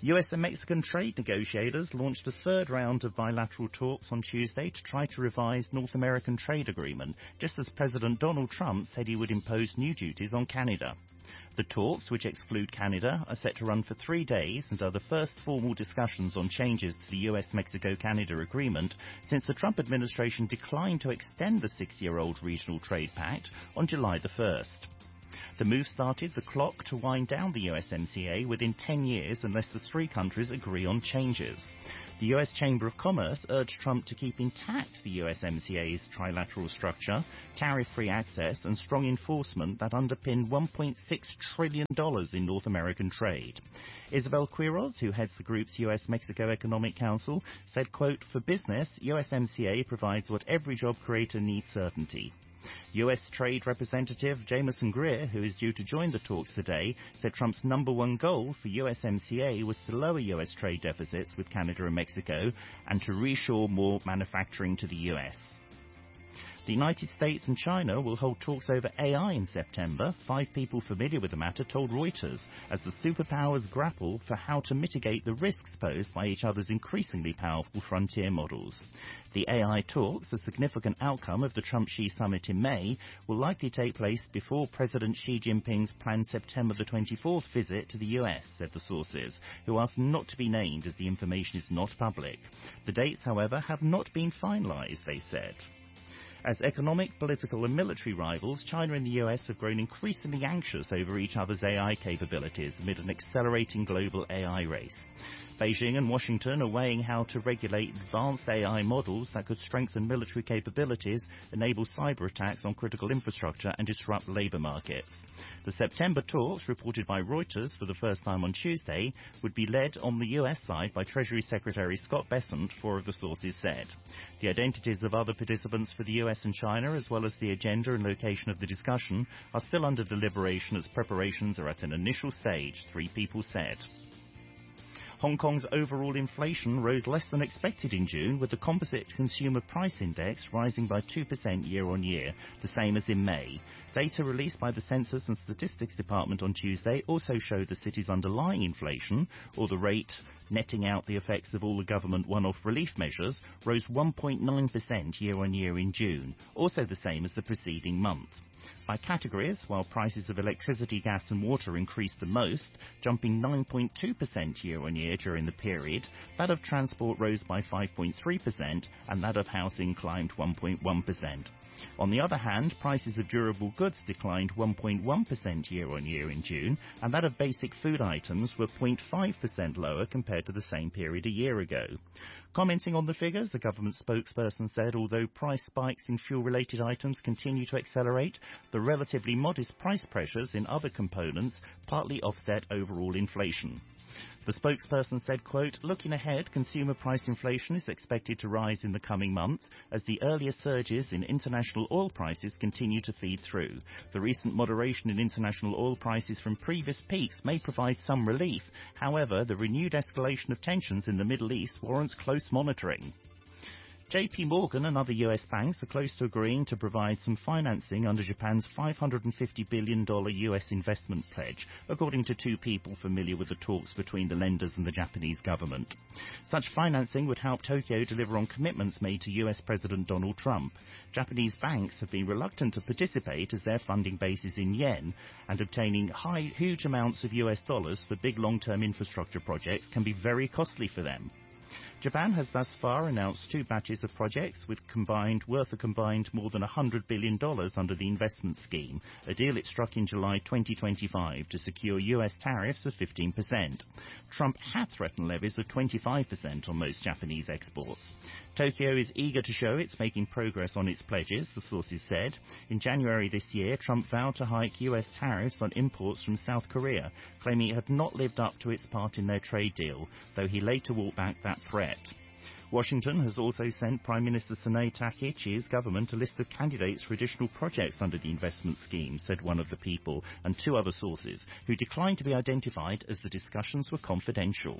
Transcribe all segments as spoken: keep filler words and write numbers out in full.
U S and Mexican trade negotiators launched a third round of bilateral talks on Tuesday to try to revise North American trade agreement, just as President Donald Trump said he would impose new duties on Canada. The talks, which exclude Canada, are set to run for three days and are the first formal discussions on changes to the U S Mexico Canada agreement since the Trump administration declined to extend the six-year-old regional trade pact on July the first. The move started the clock to wind down the U S M C A within ten years unless the three countries agree on changes. The U S Chamber of Commerce urged Trump to keep intact the U S M C A's trilateral structure, tariff-free access and strong enforcement that underpin one point six trillion dollars in North American trade. Isabel Quiroz, who heads the group's U S-Mexico Economic Council, said, quote, "For business, U S M C A provides what every job creator needs: certainty." U S Trade Representative Jameson Greer, who is due to join the talks today, said Trump's number one goal for U S M C A was to lower U S trade deficits with Canada and Mexico and to reshore more manufacturing to the U S. The United States and China will hold talks over A I in September, five people familiar with the matter told Reuters, as the superpowers grapple for how to mitigate the risks posed by each other's increasingly powerful frontier models. The A I talks, a significant outcome of the Trump-Xi summit in May, will likely take place before President Xi Jinping's planned September the twenty-fourth visit to the U S, said the sources, who asked not to be named as the information is not public. The dates, however, have not been finalized, they said. As economic, political and military rivals, China and the U S have grown increasingly anxious over each other's A I capabilities amid an accelerating global A I race. Beijing and Washington are weighing how to regulate advanced A I models that could strengthen military capabilities, enable cyber attacks on critical infrastructure and disrupt labour markets. The September talks, reported by Reuters for the first time on Tuesday, would be led on the U S side by Treasury Secretary Scott Bessent, four of the sources said. The identities of other participants for the U S and China, as well as the agenda and location of the discussion, are still under deliberation as preparations are at an initial stage, three people said. Hong Kong's overall inflation rose less than expected in June, with the composite consumer price index rising by two percent year-on-year, the same as in May. Data released by the Census and Statistics Department on Tuesday also showed the city's underlying inflation, or the rate netting out the effects of all the government one-off relief measures, rose one point nine percent year-on-year in June, also the same as the preceding month. By categories, while prices of electricity, gas and water increased the most, jumping nine point two percent year-on-year during the period, that of transport rose by five point three percent and that of housing climbed one point one percent. On the other hand, prices of durable goods declined one point one percent year-on-year in June, and that of basic food items were zero point five percent lower compared to the same period a year ago. Commenting on the figures, the government spokesperson said although price spikes in fuel-related items continue to accelerate, the relatively modest price pressures in other components partly offset overall inflation. The spokesperson said, quote, "Looking ahead, consumer price inflation is expected to rise in the coming months as the earlier surges in international oil prices continue to feed through. The recent moderation in international oil prices from previous peaks may provide some relief. However, the renewed escalation of tensions in the Middle East warrants close monitoring." J P Morgan and other U S banks are close to agreeing to provide some financing under Japan's five hundred fifty billion dollars U S investment pledge, according to two people familiar with the talks between the lenders and the Japanese government. Such financing would help Tokyo deliver on commitments made to U S President Donald Trump. Japanese banks have been reluctant to participate as their funding base is in yen, and obtaining high, huge amounts of U S dollars for big long-term infrastructure projects can be very costly for them. Japan has thus far announced two batches of projects with combined worth a combined more than one hundred billion dollars under the investment scheme, a deal it struck in July twenty twenty-five to secure U S tariffs of fifteen percent. Trump had threatened levies of twenty-five percent on most Japanese exports. Tokyo is eager to show it's making progress on its pledges, the sources said. In January this year, Trump vowed to hike U S tariffs on imports from South Korea, claiming it had not lived up to its part in their trade deal, though he later walked back that threat. Washington has also sent Prime Minister Sanae Takaichi's government a list of candidates for additional projects under the investment scheme, said one of the people, and two other sources, who declined to be identified as the discussions were confidential.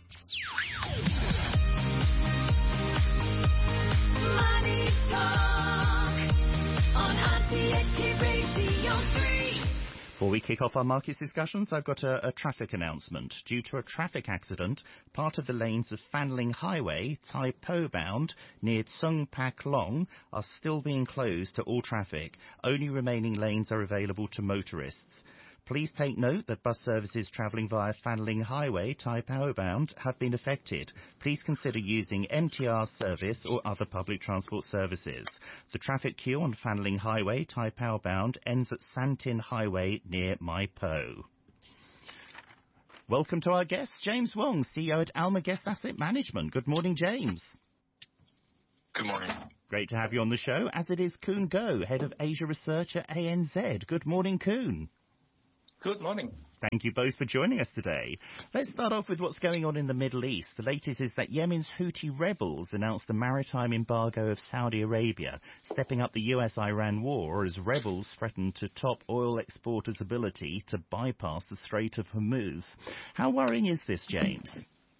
Money Talk on R T H K Radio three. Before we kick off our markets discussions, I've got a, a traffic announcement. Due to a traffic accident, part of the lanes of Fanling Highway, Tai Po bound, near Tsung Pak Long, are still being closed to all traffic. Only remaining lanes are available to motorists. Please take note that bus services travelling via Fanling Highway, Tai Po bound, have been affected. Please consider using M T R service or other public transport services. The traffic queue on Fanling Highway, Tai Po bound, ends at San Tin Highway near Mai Po. Welcome to our guest, James Wong, C E O at Alma Guest Asset Management. Good morning, James. Good morning. Great to have you on the show, as it is Koen Go, Head of Asia Research at A N Z. Good morning, Koen. Good morning. Thank you both for joining us today. Let's start off with what's going on in the Middle East. The latest is that Yemen's Houthi rebels announced the maritime embargo of Saudi Arabia, stepping up the U S Iran war as rebels threaten to top oil exporters' ability to bypass the Strait of Hormuz. How worrying is this, James?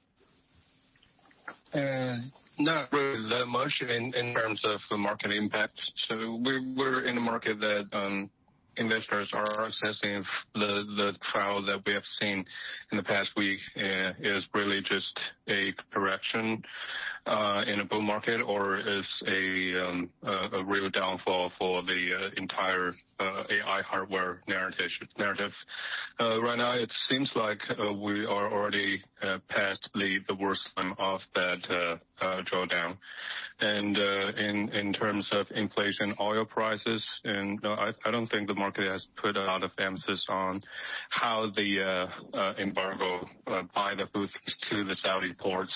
Uh, not really that much in, in terms of the market impact. So we're, we're in a market that um, investors are assessing if the, the trial that we have seen in the past week uh, is really just a correction uh, in a bull market, or is a, um, a, a real downfall for the uh, entire uh, A I hardware narrative. narrative. Uh, right now, it seems like uh, we are already uh, past the, the worst time of that uh, uh, drawdown. And uh, in in terms of inflation, oil prices, and uh, I, I don't think the market has put a lot of emphasis on how the uh, uh, embargo uh, by the Houthis to the Saudi ports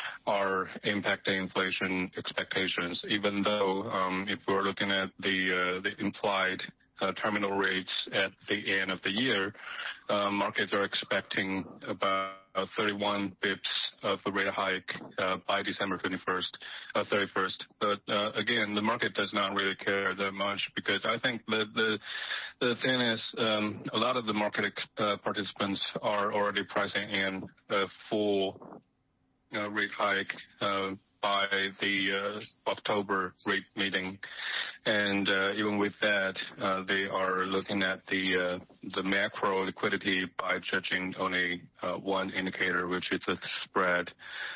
are impacting inflation expectations. Even though, um, if we're looking at the uh, the implied uh, terminal rates at the end of the year, uh, markets are expecting about thirty-one bips of a rate hike uh, by December twenty-first, uh, thirty-first. But uh, again, the market does not really care that much, because I think the the, the thing is, um, a lot of the market uh, participants are already pricing in a full uh, rate hike uh, by the uh, October rate meeting. And uh, even with that, uh, they are looking at the uh, the macro liquidity by judging only uh, one indicator, which is the spread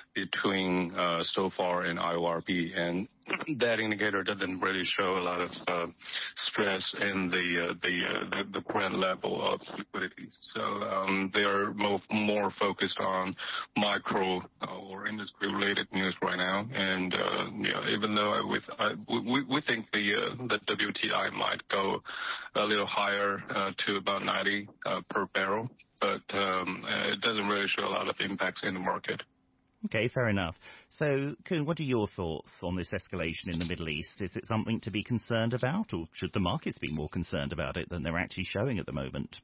between uh, SOFR and I O R B. And that indicator doesn't really show a lot of uh, stress in the uh, the, uh, the the Brent level of liquidity. So um, they are more, more focused on micro uh, or industry-related news right now. And uh, you know, even though I, with, I, we, we think the uh, the W T I might go a little higher uh, to about ninety uh, per barrel, but um, it doesn't really show a lot of impacts in the market. Okay, fair enough. So, Koen, what are your thoughts on this escalation in the Middle East? Is it something to be concerned about, or should the markets be more concerned about it than they're actually showing at the moment?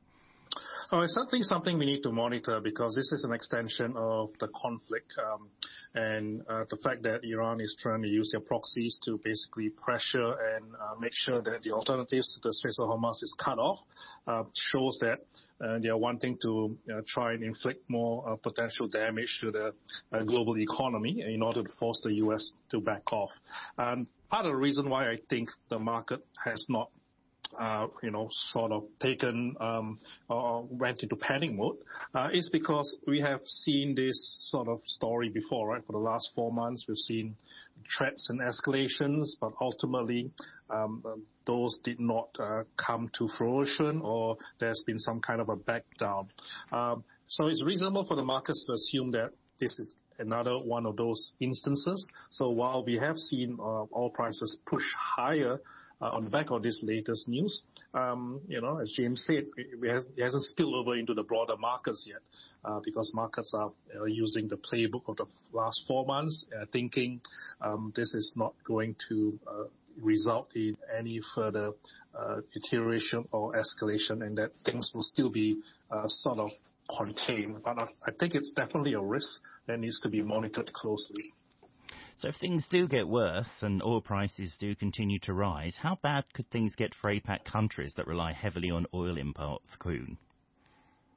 Oh, it's certainly something we need to monitor, because this is an extension of the conflict, um, and uh, the fact that Iran is trying to use their proxies to basically pressure and uh, make sure that the alternatives to the Strait of Hormuz is cut off uh, shows that uh, they are wanting to uh, try and inflict more uh, potential damage to the uh, global economy in order to force the U S to back off. Um, part of the reason why I think the market has not Uh, you know, sort of taken um, or went into panic mode, uh, is because we have seen this sort of story before, right? For the last four months, we've seen threats and escalations, but ultimately um, those did not uh, come to fruition, or there's been some kind of a back down. Um, so it's reasonable for the markets to assume that this is another one of those instances. So while we have seen uh, oil prices push higher Uh, on the back of this latest news, um, you know, as James said, it, has, it hasn't spilled over into the broader markets yet, uh, because markets are uh, using the playbook of the last four months, uh, thinking um, this is not going to uh, result in any further uh, deterioration or escalation, and that things will still be uh, sort of contained. But I, I think it's definitely a risk that needs to be monitored closely. So if things do get worse and oil prices do continue to rise, how bad could things get for APAC countries that rely heavily on oil imports, Koen?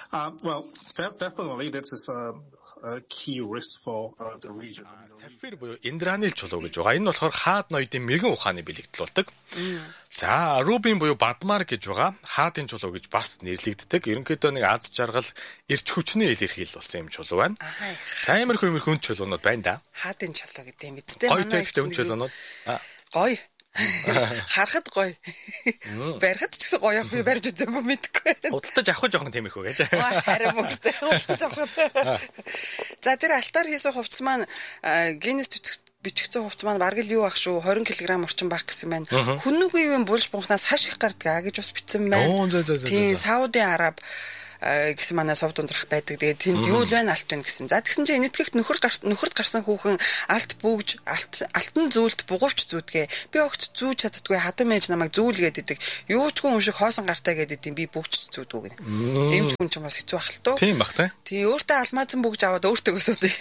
Uh, well, definitely this is a, a key risk for uh, the region. Сафир буюу Индранил чулуу гэж байгаа. Энэ нь болохоор хаад ноёдын мэрэгэн ухааны бэлэгдэлүүлдэг. За, Рубин буюу Бадмар гэж байгаа. Хаадын чулуу гэж бас нэрлэгддэг. Ерөнхийдөө нэг аз жаргал, эрч хүчний илэрхийлүүлсэн юм чулуу байна. За, иймэрхүү иймэрхүү чулуунууд байна да. Хаадын чулуу гэдэг юм бидтэй. Гоё textтэй үн чулуунууд. Гоё. Харахад гоё. Барихад ч гэсэн гоё ах би барьж үзээгүй мэдгүй. Худалдаж авах жоохон тиймэрхүү гэж. Харин мөхтэй. Худалдаж авах. За тэр алтаар хийсэн хувцас маань Гиннес бичигдсэн хувцас маань бараг л юу ах шүү twenty килограмм орчим баг гэсэн байна. Хүннүгийн үеийн булш бунхнаас хаш их гардаг а гэж бас бичсэн байна. Тийм Сауди Араб гэсэн манай сувд ундрах байдаг. Тэгээд тэнд юу л байна алт байна гэсэн. За тэгсэн чинь энэтхэгт нөхөр нөхөрт гарсан хүүхэн алт бүүгж алт алтан зүйлд бугуувч зүүдгээ. Би огт зүүж чаддгүй хатан мэж намайг зүүлгээд идэг. Юу ч хүн шиг хоосон гартаа гэдэг юм би бүгч зүүдгүй гэнэ. Эмч хүн ч бас хэцүү ахал туу. Тийм бах та. Тий өөртөө алмаазан бүгж аваад өөртөө өсөөд.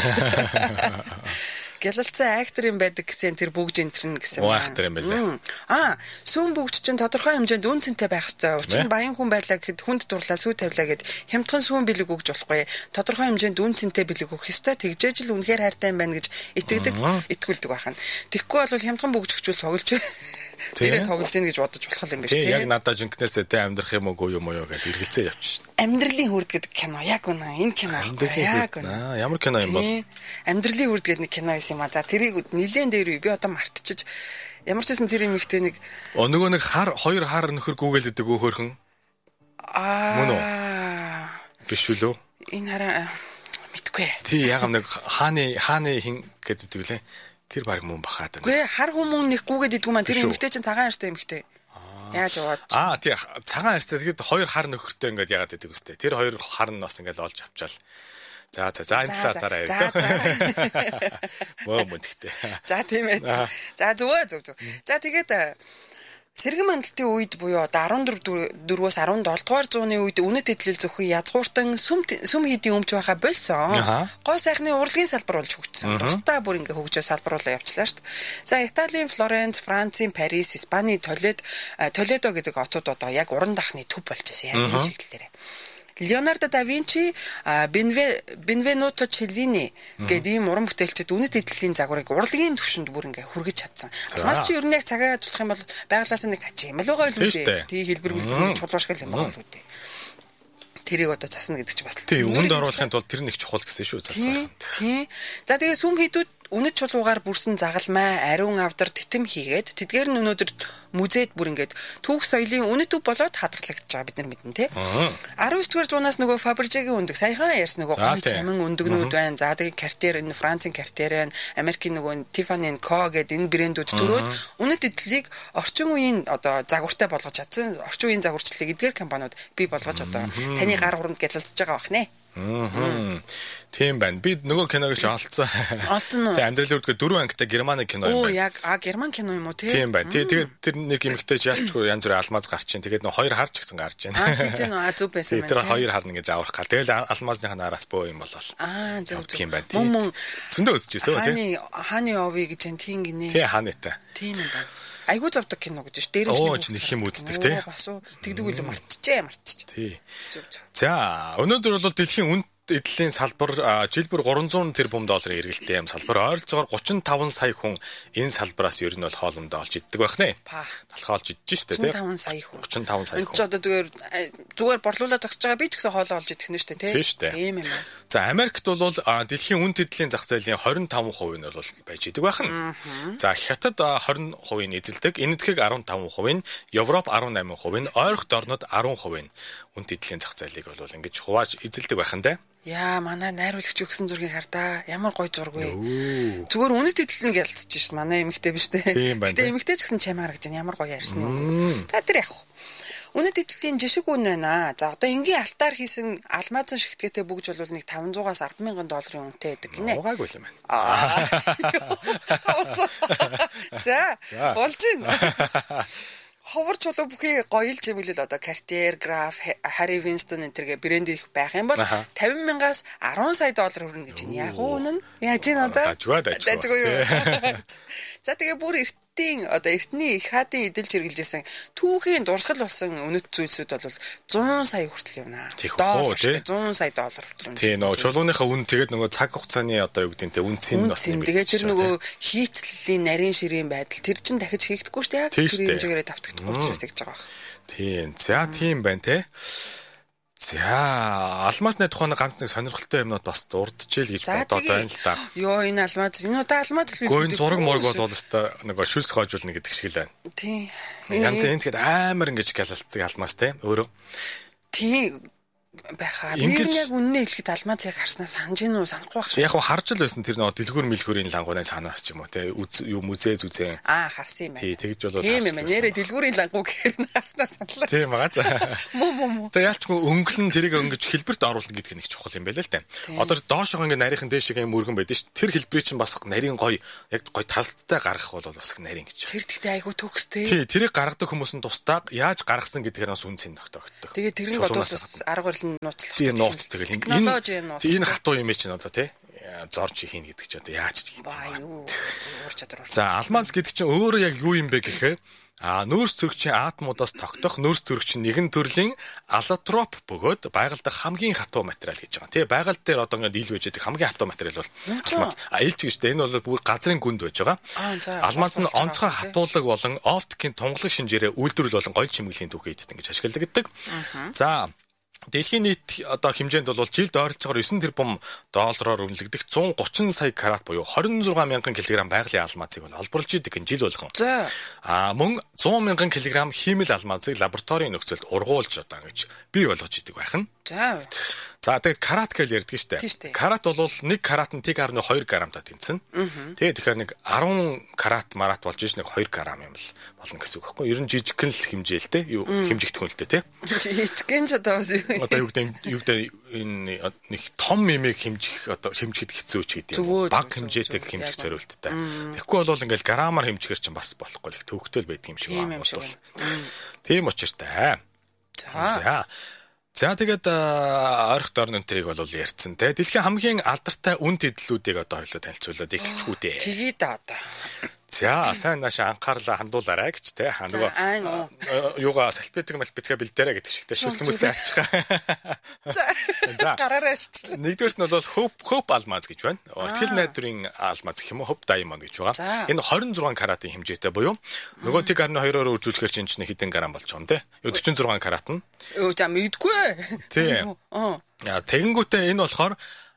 Гялалцсан актер юм байдаг гэсэн тэр бүгж энтрэн гэсэн байна. Актер юм байлаа. Аа, сүүн бүгж чинь тодорхой хэмжээнд үн цэнтэй байх ёстой. Учир нь баян хүн байлаа гэхэд хүнд дурлаа сүү тавилаа гэд хямдхан сүүн бэлэг өгж болохгүй. Тодорхой хэмжээнд үн цэнтэй бэлэг өгөх ёстой. Тэгжээж л үнэхээр хайртай юм байна гэж итгэдэг, итгүүлдэг байхan. Тэгэхгүй бол хямдхан бүгж өгчүүл тоглож байна. Тэрээ тоглож ийн гэж бодож болох юм байна шүү дээ. Яг надад жинкнээсээ тэ амьдрах юм уу юу юм уу гэж эргэлзээ явчихна. Амьдралын хүрд гэдэг кино яг үнэ энэ кино яг үнэ. Аа ямар кино юм бол? Амьдралын хүрд гэдэг нэг кино байсан юм а. За тэрийг нилээн дээр би одоо мартчихж ямар ч байсан тэр юм ихтэй нэг О нөгөө нэг хар хоёр хар нөхөр гүгээл гэдэг өөхөрхөн. Аа. Мөн үү? Биш үү? Энэ хараа мэдгүй. Тий яг нэг хааны хааны хин гэдэг үлээ. Тэр баг мөн бахаад байна. Үгүй хар хүмүүн нэг гүгээд идэггүй маань тэр эмэгтэй чинь цагаан хартай эмэгтэй. Яаж яваад? Аа тий цагаан хартай тэгэхэд хоёр хар нөхөртэй ингээд яагаад идэг үстэй. Тэр хоёр хар нь бас ингээд олж авчаал. За за за энэ талаараа ярьдаг. Мөн мөн тэгтээ. За тийм ээ. За зүгээр зүг зүг. За тэгээд Сэргэн мандалтын үед буюу одоо fourteen-өөс seventeen дугаар зууны үед үнэт эдлэл зөвхөн язгууртан сүм сүм хийдийн өмч байха болсон. Гоо сайхны урлагийн салбар болж хөгжсөн. Тусдаа бүр ингээ хөгжөө салбарлуулаа явчлаа шүү дээ. За Италийн Флоренц, Францын Парис, Испаний Толед, Толедо гэдэг хотууд одоо яг уран дарахны төв болж байсан яг энэ чиглэлээр. Леонардо да Винчи, Бенвенуто Челлини гэдэг ийм уран бүтээлчид үнэт эдлэлийн загварыг урлагийн түвшинд бүр ингээ хүргэж чадсан. Алмаас чи ер нь яг цагаа тулах юм бол байгалаас нэг хачих юм л байгаа л үү? Тий хэлбэр хэлбэр чулуушгал юм байгаа л үү? Тэрийг одоо засна гэдэг чи бас л тий үнд оруулахын тулд тэр нэг чухал гэсэн шүү засах. Тий. За тэгээ сүм хийдүүд үнэт чулуугаар бүрсэн загалмай, ариун авдар титэм хийгээд тэдгээр нь өнөөдөр музейд бүр ингээд түүх соёлын үнэт төв болоод хадгалагдаж байгаа бид нар мэднэ тий. nineteen дугаар зуунаас нөгөө Fabergé-гийн үндэг саяхан ярьсан нөгөө гоё чамин үндэгнүүд байна. За тэгээ Cartier энэ Францын Cartier байна. Америкийн нөгөө Tiffany and Co гэдэг энэ брэндүүд төрөөд үнэт эдлийг орчин үеийн одоо загвартай болгож чадсан. Орчин үеийн загварчлалыг эдгээр компаниуд бий болгож одоо таны гар хуранд гялалцж байгаа бах нэ. Аа. Тийм байна. Би нөгөө киног ч олцсон. Олцсон уу? Тэгээ амьдрал үрдгээ дөрвөн ангитай германы кино юм байна. Оо яг а герман кино юм уу тий? Тийм байна. Тэгээд тэр нэг эмэгтэй ялчгүй янз бүрийн алмаз гарч чинь. Тэгээд нөгөө хоёр харч гисэн гарч байна. Аа тийч нөө а зүг байсан байна. Тэр хоёр харна ингэж аврах гал. Тэгэл алмазных нараас бөө юм болол. Аа зүг зүг. Тийм байна. Мөн зөндөө өсчихсэн Хааны тий. хааны овё гэж энэ тийм гинэ. Тий хаанатай. Тийм юм байна. Айгуу завдаг кино гэж ш. Дээр нь Оо ч нэг юм үздэг тий. Бас уу тэгдэг үл марччихээ марччих. Тий. Зүг зүг. За өнөөдөр бол дэлхийн үн эдлийн салбар жилбэр three hundred тэрбум долларын эргэлттэй юм салбар ойролцоогоор thirty-five сая хүн энэ салбараас ер нь бол хоолундаа олж иддэг байх нэ. Талхаа олж идэж штэ тий. thirty-five сая хүн. thirty-five сая хүн. Энд ч одоо зүгээр зүгээр борлуулаад зогсож байгаа би ч гэсэн хоолоо олж идэх нь штэ тий. Тийм юм байна. За Америкт бол дэлхийн үн эдлийн зах зээлийн twenty-five percent нь бол байж идэг байх нь. За Хятад twenty percent нь эзэлдэг. Энэтхэг fifteen percent, Европ eighteen percent, ойрхон орнууд ten percent үн эдлийн зах зээлийг бол ингэж хувааж эзэлдэг байх нь дээ. Яа манай найруулагч өгсөн зургийг хардаа ямар гоё зураг вэ. Зүгээр үнэт эдлэл нэг ялцчих шин манай эмэгтэй биш үү. Гэтэ эмэгтэй ч гэсэн чамаар гэж ямар гоё ярьсан юм. За тэр яг. Үнэт эдлийн жишг үн байна. За одоо энгийн алтаар хийсэн алмазан шигтгээтэй бүгж бол нэг five hundred-аас ten thousand долларын үнэтэй байдаг гинэ. Угаагүй юм байна. За болж байна. Ховор чулуу бүхий гоё л чимэглэл одоо Cartier, Graf, Harry Winston энэ төргээ брэнд их байх юм бол fifty мянгаас ten сая доллар хүрнэ гэж байна. Яг уу үнэн? Яаж ийн одоо? Дажгаа дажгаа. За тэгээ бүр эртний одоо эртний их хаадын эдэлж хэрглэжсэн түүхийн дурсгал болсон үнэт зүйлсүүд бол зуун сая хүртэл юм аа. Доллар тий. зуун сая доллар хүртэл. Тий нөгөө чулууныхаа үн тэгээд нөгөө цаг хугацааны одоо юу гэдэг нь үнцийн бас нэмэгдэж. Тэгээд тэр нөгөө хийцлэлийн нарийн ширийн байдал тэр чинь дахиж хийгдэхгүй шүү дээ. Яг тэр хэмжээгээр давтагдахгүй учраас тэгж байгаа. Тийм. За тийм байна те. За алмазны тухайн ганц нэг сонирхолтой юмнууд бас дурдчихэл гэж бодоод байна л да. Йоо энэ алмаз энэ удаа алмаз л гойн зураг морг бол өстой нөгөө шүлс хоожулна гэдэг шиг л байна. Тийм. Янз энэ тэгэхэд амар ингэж галалтдаг алмаз те өөрөө. Тийм байхаа. Тэр яг үннээ хэлэхэд алмаз яг харснаас санаж гин үү санахгүй байх шүү. Яг харж л байсан тэр нөгөө дэлгүүр мэлхүүрийн лангуунаа цаанаас ч юм уу те юу музей зүзээ. Аа харсан юм байна. Тий тэгж бол тийм юм нэрэ дэлгүүрийн лангуу гэхээр нь харснаас саналаа. Тийм байгаа за. Муу муу муу. Тэг ялчгүй өнгөлн тэрийг өнгөж хэлбэрт оруулна гэдэг нэг чухал юм байна л та. Одоо доошоо ингэ нарийнхан дээшээ юм өргөн байдаг ш. Тэр хэлбэрийг чинь бас нарийн гоё яг гоё талдтай гаргах бол бас нарийн гэж. Тэр тэгтээ айгу төгстэй. Тий тэрийг гаргадаг хүмүүс нь тусдаа яаж гаргасан гэдгээр бас үн цэн тогтоогддог. Тэгээ тэр нь бодвол арга барил нь нууцлах. Тийм нууц тэгэл энэ энэ хатуу юм чинь одоо тий зорж хийн гэдэг чи одоо яаж ч юм. За алмаз гэдэг чинь өөрөө яг юу юм бэ гэхээр а нөөц төрөгчийн атомудаас тогтох нөөц төрөгч нэгэн төрлийн аллотроп бөгөөд байгальдах хамгийн хатуу материал гэж байгаа. Тий байгальд дээр одоо ингээд ил байж байгаа хамгийн хатуу материал бол алмаз. А илч гэж дээ энэ бол бүр газрын гүнд байж байгаа. Алмаз нь онцгой хатуулаг болон оптикийн тунгалаг шинжээрээ үйлдвэрлэл болон гоё чимэглэлийн түүхийд ингэж ашигладаг гэдэг. За дэлхийн нийт одоо хэмжээнд бол жилд ойролцоогоор нine тэрбум доллараар үнэлэгдэх one thirty сая карат буюу twenty-six мянган килограмм байгалийн алмазыг бол олборлж идэг энэ жил болгон. За. А мөн one hundred мянган килограмм хиймэл алмазыг лабораторийн нөхцөлд ургуулж одоо ингэж бий болгож идэг байх нь. За. За тэгээд карат гэж ярьдаг штэ. Карат бол one карат нь one point two граммтай тэнцэн. Тэгээ тэгэхээр нэг ten карат марат болж иш нэг two грамм юм л болно гэсэн үг байхгүй юу? Ер нь жижигхэн л хэмжээлтэй юу хэмжигдэх хүн л дээ тий. Жижигхэн ч одоо одоо юу гэдэг юу гэдэг энэ нэг том мемийг хэмжих одоо хэмжихэд хэцүү ч гэдэг юм. Баг хэмжээтэй хэмжих зориулттай. Тэгэхгүй бол ингээл граммаар хэмжихэр чинь бас болохгүй л төвөгтэй л байдаг юм шиг байна бол. Тийм учиртай. За. За тэгээд ойрох дорн энтрийг бол ярьсан те. Дэлхийн хамгийн алдартай үн тэдлүүдийг одоо хоёулаа танилцуулаад эхэлчихүү дээ. Тэгээ да одоо. За сайн наашаа анхаарлаа хандуулаарай гэж те. Нөгөө юугаа салфетик малбитгээ бэлдээрэй гэдэг шигтэй шүлсэн мүсээ арчихаа. За гараарай шүү. Нэгдүгээрт нь бол хоп хоп алмаз гэж байна. Тэл найдварын алмаз гэх юм уу? Хоп diamond гэж байгаа. Энэ twenty-six каратын хэмжээтэй буюу нөгөө one point two-оор үржүүлэхээр чинь хэдэн грамм болж байгаа юм те. forty-six карат нь. Өө за мэдгүй. Тийм. Аа. Тэгэнгүүтээ энэ болохоор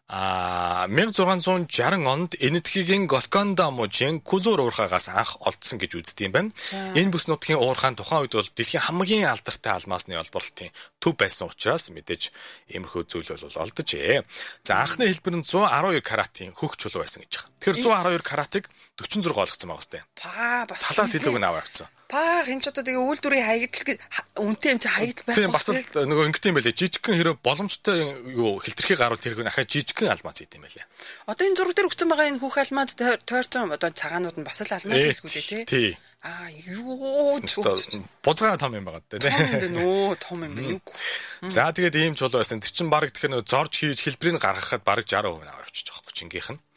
а sixteen sixty онд Энэтхэгийн Голконда мужийн Кулур уурхаагаас анх олдсон гэж үздэг юм байна. Энэ бүс нутгийн уурхаан тухайн үед бол дэлхийн хамгийн алдартай алмазны олборлтын төв байсан учраас мэдээж иймэрхүү зүйл бол олдож ээ. За анхны хэлбэр нь one twelve каратын хөх чулуу байсан гэж байгаа. Тэгэхээр one twelve каратыг forty-six олгоцсон байгаа сте. Па бас талаас илүүг нь аваа явцсан. Па энэ ч одоо тэгээ үйлдвэрийн хаягдл үнтэй юм чи хаягдл байх. Тийм бас л нөгөө ингэдэм байлээ. Жижигхэн хэрэв боломжтой юу хилтерхий гарвал тэрхүү ахаа жижигхэн алмаз идэм байлээ. Одоо энэ зураг дээр өгсөн байгаа энэ хүүх алмаз тойрцсон одоо цагаанууд нь бас л алмаз хэлгүүлээ тий. Аа юу бузгаа том юм байгаа дээ. Том юм нөө том юм байна. За тэгээд ийм ч болоо байсан. Тэр чин баг тэгэхээр нөгөө зорж хийж хэлбэрийг гаргахад баг sixty percent аваа явчих жоохгүй чингийнх нь.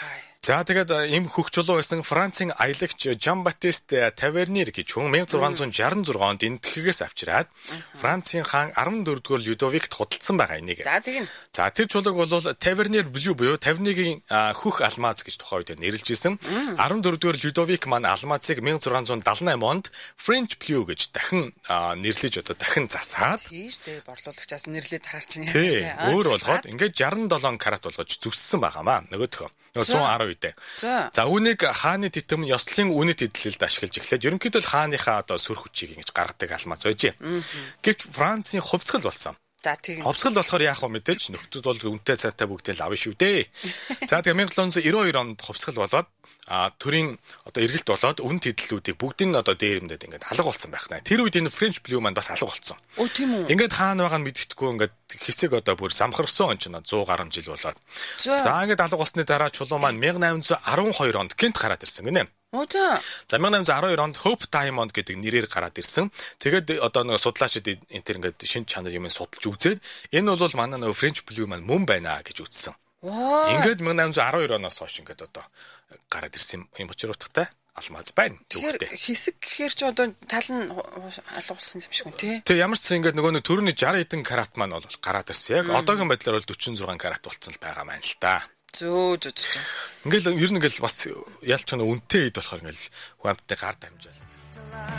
За тэгээд ийм хөх чулуу байсан Францын аялагч Жан-Батист Тавернир гэж хүн sixteen sixty-six онд Энэтхэгээс авчираад Францын хаан fourteen дугаар Людовикт худалдсан байгаа энийг. За тийм. За тэр чулууг бол Тавернир Блю буюу тавнигийн хөх алмаз гэж тухайн үед нэрлэжсэн. fourteen дугаар Людовик маань алмазыг sixteen seventy-eight онд French Blue гэж дахин нэрлэж одоо дахин засаад тийш дээ борлуулагчаас нэрлээд таарчин яа. Тий. Өөр болгоод ингээд sixty-seven карат болгож зүссэн байгаамаа нөгөөх. one ten үедээ. За үүнийг хааны титэм ёслолын үнэт эдлэлд ашиглаж эхлээд ерөнхийдөө л хааныхаа одоо сүр хүчийг ингэж гаргадаг алмаз байж. Гэвч Францын хувьсгал болсон. За тийм. Хувьсгал болохоор яах вэ мэдээж нөхдүүд бол үнэтэй цайтай бүгдээ л авна шүү дээ. За тэгээ nineteen ninety-two онд хувьсгал болоод а төрийн одоо эргэлт болоод үн тэдлүүдийг бүгдийг нь одоо дээрэмдэд ингээд алга болсон байх нэ. Тэр үед энэ French Blue маань бас алга болсон. Өө тийм үү. Ингээд хаана байгаа нь мэддэхгүй ингээд хэсэг одоо бүр самхарсан он ч one hundred гаруй жил болоод. За ингээд алга болсны дараа чулуу маань nineteen twelve онд гинт гараад ирсэн гинэ. Оо за. За nineteen twelve онд Hope Diamond гэдэг нэрээр гараад ирсэн. Тэгээд одоо нэг судлаачид энэ төр ингээд шинж чанар юм судалж үзээд энэ бол манай нэг French Blue маань мөн байна гэж үзсэн. Ингээд nineteen twelve оноос хойш ингээд одоо гараад ирсэн юм учир утгатай. алмаз байна. Тэгэхээр хэсэг гэхээр ч одоо тал нь алгуулсан юм шиг үү тий. Тэгээ ямар ч зүйл ингээд нөгөө нэг төрөний шестьдесят хэдэн карат маань бол гараад ирсэн. Яг одоогийн байдлаар бол forty-six карат болцсон л байгаа маань л та. Зөө зөө зөө. Ингээл ер нь ингээл бас ялч нэг үнэтэй ид болохоор ингээл хүн амттай гар дамжаал.